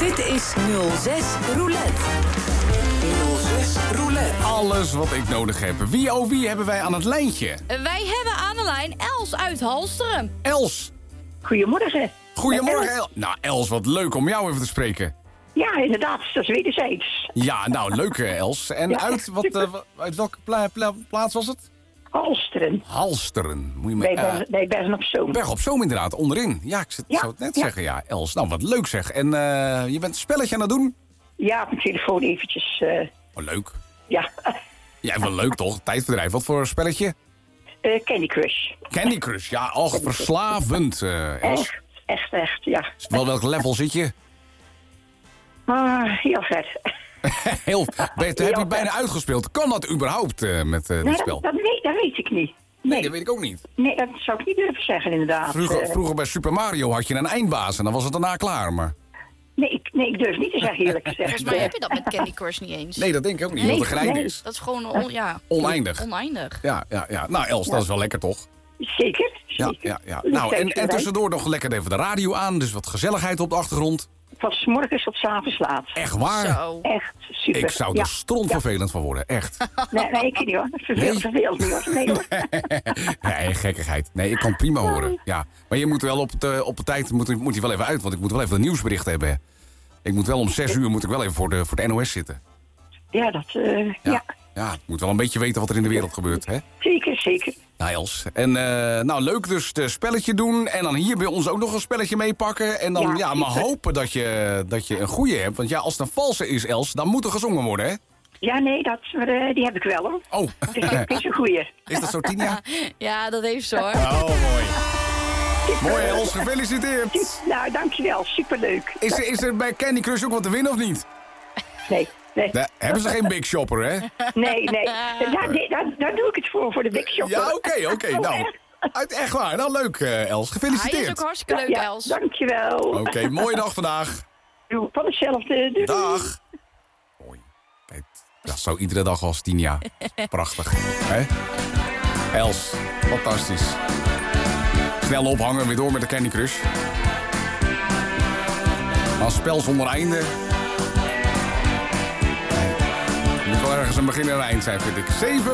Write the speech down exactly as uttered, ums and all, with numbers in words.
Dit is nul zes Roulette. nul zes Roulette. Alles wat ik nodig heb. Wie oh wie hebben wij aan het lijntje? Wij hebben aan de lijn Els uit Halsteren. Els. Goedemorgen. Goedemorgen, Els. Nou, Els, wat leuk om jou even te spreken. Ja, inderdaad, dat is wederzijds. Ja, nou, leuk, eh, Els. En Ja, uit, wat, super. uh, uit welke pla pla plaats was het? Halsteren. Halsteren. Moet je me, Bij, uh, Bergen, bij Bergen op Zoom. Berg op Zoom inderdaad, onderin. Ja, ik zit- Ja, zou het net ja. zeggen, ja, Els. Nou, wat leuk zeg. En uh, je bent een spelletje aan het doen? Ja, op mijn telefoon eventjes. Uh, Oh, leuk. ja, Ja, wel leuk toch? Tijdverdrijf. Wat voor spelletje? uh, Candy Crush. Candy Crush. Ja, och, verslavend, uh, Els. Echt, echt, echt, ja. Wel welk level zit je? Ah, heel ver. Heel, ben je, heb je bijna uitgespeeld? Kan dat überhaupt uh, met uh, dit Nee, spel? dat, dat, weet, dat weet ik niet. Nee, Nee, dat weet ik ook niet. nee, dat zou ik niet durven zeggen, inderdaad. Vroeger, Eh, vroeger bij Super Mario had je een eindbaas en dan was het daarna klaar. Maar... nee, ik, nee, ik durf niet te zeggen, eerlijk gezegd. Volgens mij heb je dat met Candy Crush niet eens. Nee, dat denk ik ook niet, Nee, want de grind nee. is. Dat is gewoon on, ja, Oneindig. oneindig. Ja, ja, ja. Nou, Els, dat is wel lekker toch? Zeker, Ja, zeker. ja, ja. Leuk Nou, en, tijdje en erbij. tussendoor nog lekker even de radio aan, dus wat gezelligheid op de achtergrond. Van 's morgens tot 's avonds laat. Echt waar? Zo. Echt super. Ik zou er Ja. strontvervelend van worden, echt. Nee, nee, ik niet hoor. Verveeld, Nee? verveeld niet hoor. Nee hoor. Nee, gekkigheid. Nee, ik kan prima horen. Ja. Maar je moet wel op de, op de tijd moet, moet je wel even uit, want ik moet wel even een nieuwsbericht hebben. Ik moet wel om zes uur moet ik wel even voor de, voor de N O S zitten. Ja, dat, eh, ja. Ja. Ja, ik moet wel een beetje weten wat er in de wereld gebeurt, hè? Zeker, zeker. Nou, Els. En eh, nou, leuk dus het spelletje doen. En dan hier bij ons ook nog een spelletje meepakken. En dan ja, Ja, maar super. hopen dat je, dat je een goeie hebt. Want ja, als het een valse is, Els, dan moet er gezongen worden, hè? Ja, nee, dat, maar, eh, die heb ik wel hoor. Oh, Het is, het is een goeie. is dat zo, Tinia? Ja, dat heeft ze hoor. Oh, mooi. Mooi, Els. Gefeliciteerd. Nou, dankjewel. Superleuk. Is er, is er bij Candy Crush ook wat te winnen of niet? Nee, nee, Daar hebben ze geen Big Shopper, hè? nee, nee. Daar, nee, daar, daar doe ik het voor, voor de Big Shop. Ja, oké, oké. Oh, Nou, echt? uit echt waar. Nou, leuk, eh, Els. Hij is Gefeliciteerd. ook hartstikke leuk, Ja, Els. dankjewel. Oké, mooie dag vandaag. Doe van hetzelfde. Doei, doei. Dag. Mooi. Kijk, dat is zo iedere dag als tien jaar. Prachtig. Hè? Els, fantastisch. Snel ophangen, weer door met de Candy Crush. Maar een spel zonder einde. Nee. Er moet wel ergens een begin en een eind zijn, vind ik. zeven